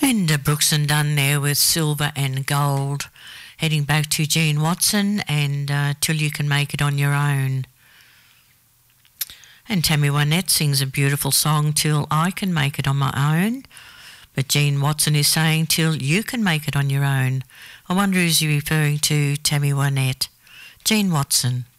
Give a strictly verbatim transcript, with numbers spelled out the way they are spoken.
And uh, Brooks and Dunn there with Silver and Gold. Heading back to Gene Watson and uh, Till You Can Make It On Your Own. And Tammy Wynette sings a beautiful song, Till I Can Make It On My Own. But Gene Watson is saying, Till You Can Make It On Your Own. I wonder, is he referring to Tammy Wynette? Gene Watson.